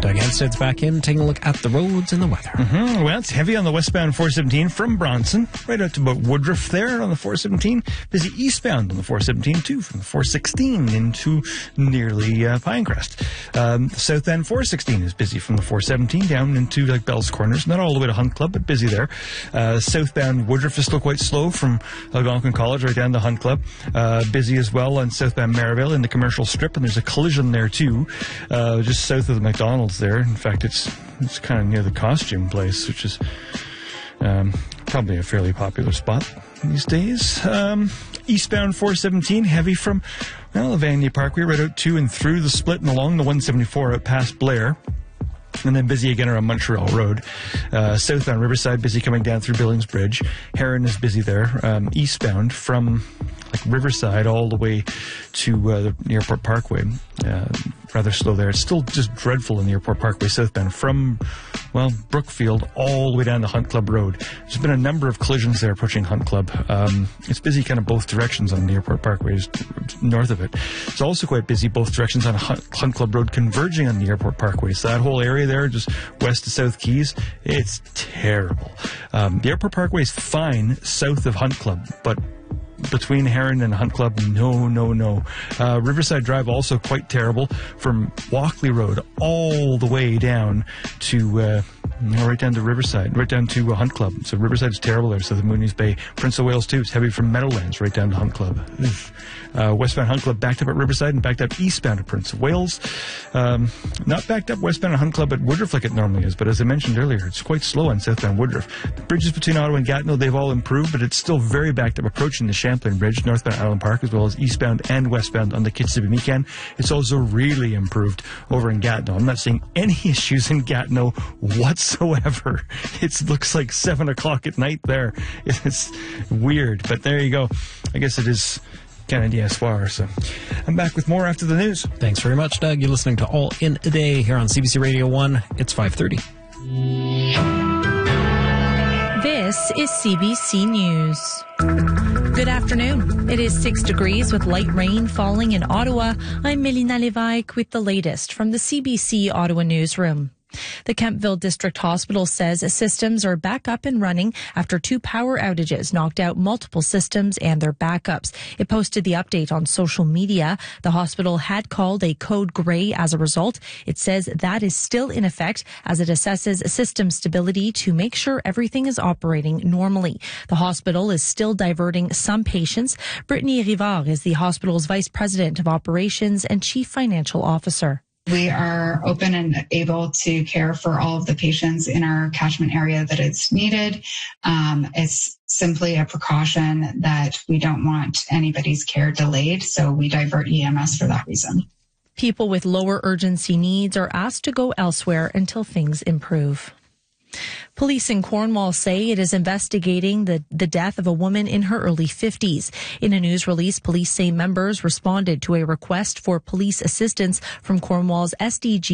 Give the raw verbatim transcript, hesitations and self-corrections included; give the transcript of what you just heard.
Doug Anstead's back in, taking a look at the roads and the weather. Mm-hmm. Well, it's heavy on the westbound four seventeen from Bronson, right out to about Woodruff there on the four seventeen. Busy eastbound on the four seventeen, too, from the four sixteen into nearly uh, Pinecrest. Um, southbound four sixteen is busy from the four seventeen down into like Bell's Corners. Not all the way to Hunt Club, but busy there. Uh, southbound Woodruff is still quite slow from Algonquin College right down to Hunt Club. Uh, busy as well on southbound Maryville in the commercial strip, and there's a collision there, too, uh, just south of the McDonald's there. In fact, it's it's kind of near the costume place, which is um, probably a fairly popular spot these days. Um, eastbound four seventeen, heavy from, well, Vanier Parkway right out to and through the split and along the one seventy-four out past Blair. And then busy again around Montreal Road. Uh, southbound Riverside, busy coming down through Billings Bridge. Heron is busy there. Um, eastbound from like Riverside all the way to uh, the Airport Parkway. Uh, rather slow there. It's still just dreadful in the Airport Parkway southbound from, well, Brookfield all the way down to Hunt Club Road. There's been a number of collisions there approaching Hunt Club. Um, it's busy kind of both directions on the Airport Parkway, just north of it. It's also quite busy both directions on Hunt, Hunt Club Road converging on the Airport Parkway. So that whole area there, just west to South Keys, it's terrible. Um, the Airport Parkway is fine south of Hunt Club, but between Heron and Hunt Club, no, no, no. Uh, Riverside Drive also quite terrible from Walkley Road all the way down to, uh, right down to Riverside, right down to uh, Hunt Club. So Riverside's terrible there. So the Mooney's Bay, Prince of Wales too. It's heavy from Meadowlands right down to Hunt Club. Uh, westbound Hunt Club backed up at Riverside and backed up eastbound at Prince of Wales. Um, not backed up westbound at Hunt Club at Woodruff like it normally is, but as I mentioned earlier, it's quite slow on southbound Woodruff. The bridges between Ottawa and Gatineau, they've all improved, but it's still very backed up approaching the Champlain Bridge, northbound Island Park, as well as eastbound and westbound on the Kitsibimikan. It's also really improved over in Gatineau. I'm not seeing any issues in Gatineau whatsoever. It looks like seven o'clock at night there. It's weird, but there you go. I guess it is Kennedy Espoir. So I'm back with more after the news. Thanks very much, Doug. You're listening to All in a Day here on C B C Radio one. It's five thirty. This is C B C News. Good afternoon. It is six degrees with light rain falling in Ottawa. I'm Melina Lévesque with the latest from the C B C Ottawa newsroom. The Kemptville District Hospital says systems are back up and running after two power outages knocked out multiple systems and their backups. It posted the update on social media. The hospital had called a code gray as a result. It says that is still in effect as it assesses system stability to make sure everything is operating normally. The hospital is still diverting some patients. Brittany Rivard is the hospital's Vice President of Operations and Chief Financial Officer. We are open and able to care for all of the patients in our catchment area that it's needed. Um, it's simply a precaution that we don't want anybody's care delayed, so we divert E M S for that reason. People with lower urgency needs are asked to go elsewhere until things improve. Police in Cornwall say it is investigating the, the death of a woman in her early fifties. In a news release, police say members responded to a request for police assistance from Cornwall's S D G